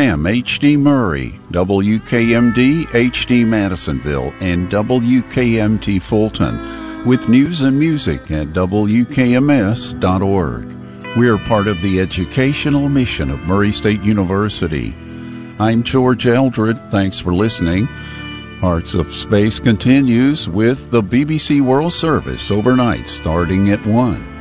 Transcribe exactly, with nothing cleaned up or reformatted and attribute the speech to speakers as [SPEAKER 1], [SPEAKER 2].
[SPEAKER 1] M H D Murray, W K M D H D Madisonville, and W K M T Fulton, with news and music at W K M S dot org. We are part of the educational mission of Murray State University. I'm George Eldred. Thanks for listening. Hearts of Space continues with the B B C World Service overnight starting at one.